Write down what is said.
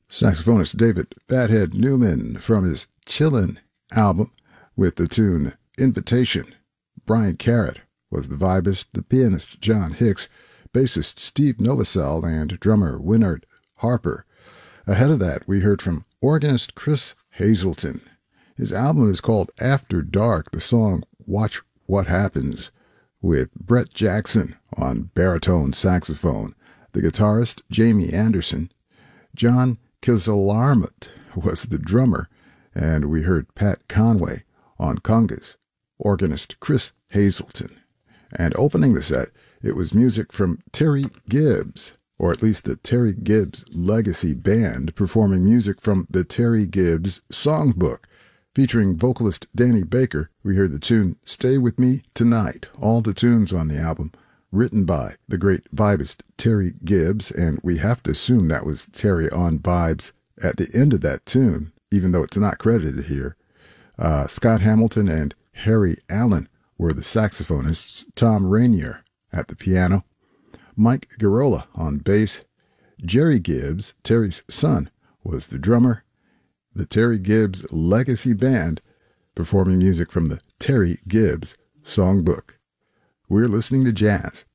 Saxophonist David Fathead Newman from his Chillin' album with the tune Invitation. Brian Carrott was the vibist, the pianist John Hicks, bassist Steve Novosel, and drummer Winard Harper. Ahead of that, we heard from organist Chris Hazelton. His album is called After Dark, the song Watch What Happens, with Brett Jackson on baritone saxophone, the guitarist Jamie Anderson. John Kizalarmut was the drummer, and we heard Pat Conway on congas, organist Chris Hazelton. And opening the set, it was music from Terry Gibbs, or at least the Terry Gibbs Legacy Band, performing music from the Terry Gibbs Songbook. Featuring vocalist Danny Baker, we heard the tune Stay With Me Tonight. All the tunes on the album written by the great vibist Terry Gibbs, and we have to assume that was Terry on vibes at the end of that tune, even though it's not credited here. Scott Hamilton and Harry Allen were the saxophonists, Tom Rainier at the piano, Mike Girola on bass, Jerry Gibbs, Terry's son, was the drummer. The Terry Gibbs Legacy Band performing music from the Terry Gibbs Songbook. We're listening to jazz